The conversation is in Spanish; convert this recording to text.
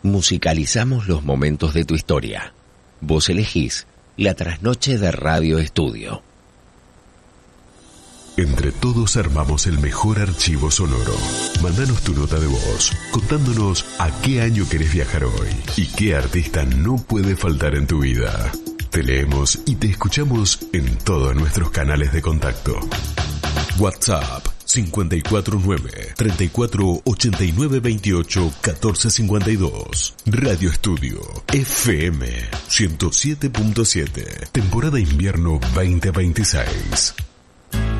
Musicalizamos los momentos de tu historia. Vos elegís la trasnoche de Radio Estudio. Entre todos armamos el mejor archivo sonoro. Mándanos tu nota de voz, contándonos a qué año querés viajar hoy y qué artista no puede faltar en tu vida. Te leemos y te escuchamos en todos nuestros canales de contacto. WhatsApp 549-348928-1452. Radio Estudio FM 107.7. Temporada invierno 2026.